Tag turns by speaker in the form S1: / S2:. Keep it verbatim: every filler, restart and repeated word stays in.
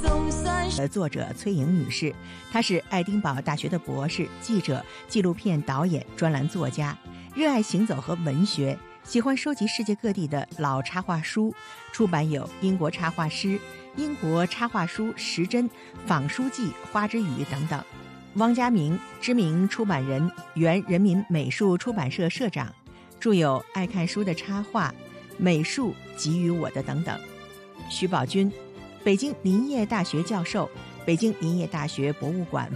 S1: 的作者崔颖女士，她是爱丁堡大学的博士、记者、纪录片导演、专栏作家，热爱行走和文学，喜欢收集世界各地的老插画书，出版有《英国插画师》《英国插画书时针》《仿书记》《花之语》等等。汪家明，知名出版人，原人民美术出版社社长，著有《爱看书的插画》《美术给予我的》等等。徐宝军，北京林业大学教授，北京林业大学博物馆